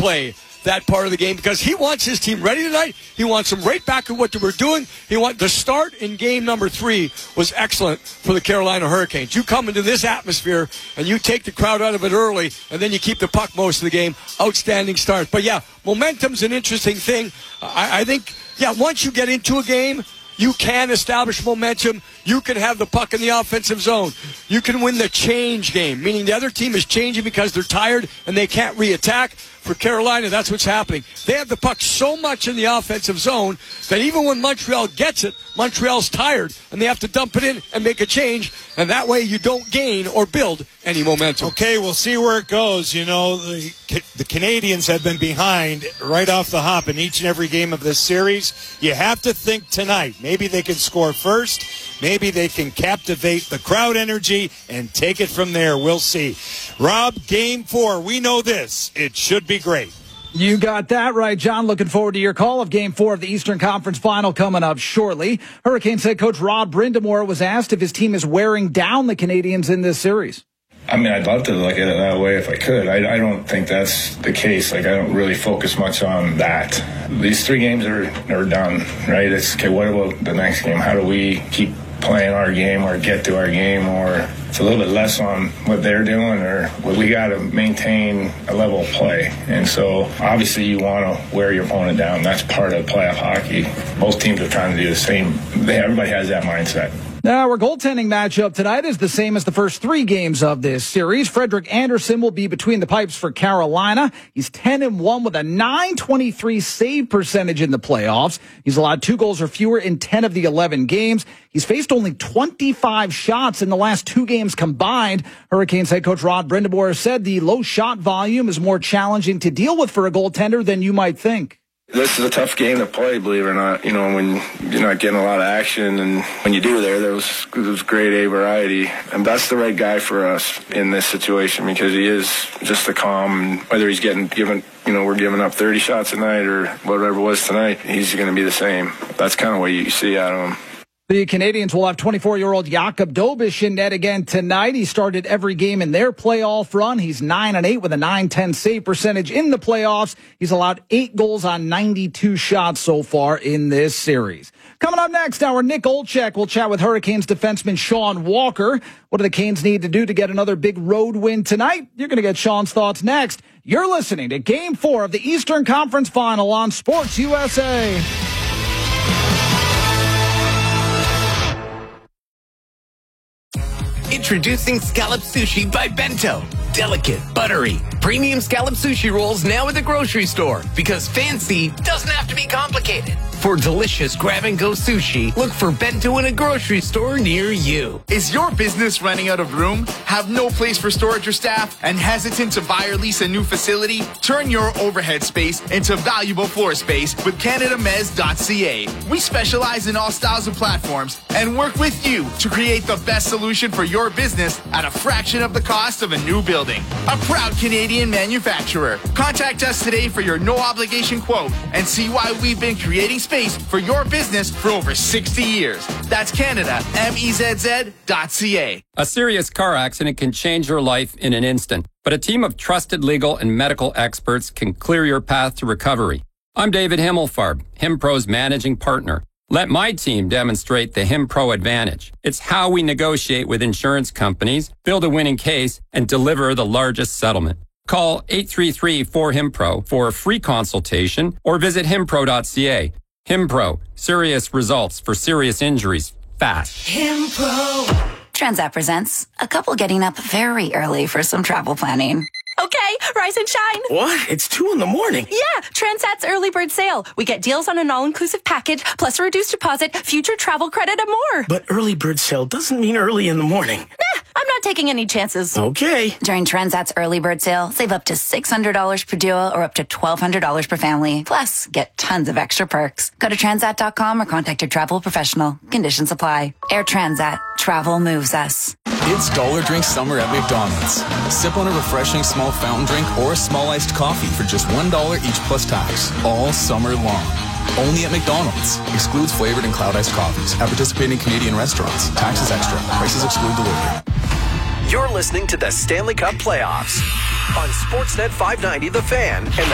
replay that part of the game because he wants his team ready tonight. He wants them right back at what they were doing. The start in game number 3 was excellent for the Carolina Hurricanes. You come into this atmosphere and you take the crowd out of it early, and then you keep the puck most of the game. Outstanding start. But yeah, momentum's an interesting thing. I think, once you get into a game, you can establish momentum. You can have the puck in the offensive zone. You can win the change game, meaning the other team is changing because they're tired and they can't re-attack. For Carolina, that's what's happening. They have the puck so much in the offensive zone that even when Montreal gets it, Montreal's tired, and they have to dump it in and make a change, and that way you don't gain or build any momentum. Okay, we'll see where it goes. You know, the Canadiens have been behind right off the hop in each and every game of this series. You have to think tonight. Maybe they can score first. Maybe they can captivate the crowd energy and take it from there. We'll see. Rob, game 4. We know this. It should be great. You got that right, John. Looking forward to your call of Game 4 of the Eastern Conference Final coming up shortly. Hurricanes head coach Rod Brind'Amour was asked if his team is wearing down the Canadiens in this series. I mean, I'd love to look at it that way if I could. I don't think that's the case. I don't really focus much on that. These 3 games are done, right? It's, okay, what about the next game? How do we keep playing our game or get to our game? Or it's a little bit less on what they're doing, or we got to maintain a level of play. And so obviously you want to wear your opponent down. That's part of playoff hockey. Most teams are trying to do the same. Everybody has that mindset. Now, our goaltending matchup tonight is the same as the first 3 games of this series. Frederik Andersen will be between the pipes for Carolina. He's 10-1 with a .923 save percentage in the playoffs. He's allowed 2 goals or fewer in 10 of the 11 games. He's faced only 25 shots in the last 2 games combined. Hurricanes head coach Rod Brind'Amour said the low shot volume is more challenging to deal with for a goaltender than you might think. This is a tough game to play, believe it or not. You know, when you're not getting a lot of action, and when you do there was grade A variety. And that's the right guy for us in this situation because he is just a calm. Whether he's given, we're giving up 30 shots a night or whatever it was tonight, he's going to be the same. That's kind of what you see out of him. The Canadiens will have 24-year-old Jakub Dobeš in net again tonight. He started every game in their playoff run. He's 9-8 with a .910 save percentage in the playoffs. He's allowed 8 goals on 92 shots so far in this series. Coming up next, our Nick Olczyk will chat with Hurricanes defenseman Sean Walker. What do the Canes need to do to get another big road win tonight? You're going to get Sean's thoughts next. You're listening to Game 4 of the Eastern Conference Final on Sports USA. Introducing Scallop Sushi by Bento. Delicate, buttery, premium scallop sushi rolls now at the grocery store because fancy doesn't have to be complicated. For delicious grab-and-go sushi, look for Bento in a grocery store near you. Is your business running out of room? Have no place for storage or staff? And hesitant to buy or lease a new facility? Turn your overhead space into valuable floor space with CanadaMez.ca. We specialize in all styles of platforms and work with you to create the best solution for your business at a fraction of the cost of a new building. A proud Canadian manufacturer. Contact us today for your no-obligation quote and see why we've been creating space for your business for over 60 years. That's CanadaMezz.ca. A serious car accident can change your life in an instant, but a team of trusted legal and medical experts can clear your path to recovery. I'm David Himmelfarb, HimPro's managing partner. Let my team demonstrate the HimPro advantage. It's how we negotiate with insurance companies, build a winning case, and deliver the largest settlement. Call 833-4HIMPRO for a free consultation or visit himpro.ca. HimPro, serious results for serious injuries, fast. HimPro. Transat presents a couple getting up very early for some travel planning. Okay, rise and shine. What? It's 2 a.m. Yeah, Transat's early bird sale. We get deals on an all-inclusive package, plus a reduced deposit, future travel credit, and more. But early bird sale doesn't mean early in the morning. Nah, I'm not taking any chances. Okay. During Transat's early bird sale, save up to $600 per duo or up to $1,200 per family. Plus, get tons of extra perks. Go to Transat.com or contact your travel professional. Conditions apply. Air Transat. Travel moves us. It's Dollar Drink Summer at McDonald's. Sip on a refreshing small fountain drink or a small iced coffee for just $1 each plus tax, all summer long. Only at McDonald's. Excludes flavored and cloud iced coffees. At participating Canadian restaurants. Taxes extra. Prices exclude delivery. You're listening to the Stanley Cup Playoffs on Sportsnet 590 The Fan and the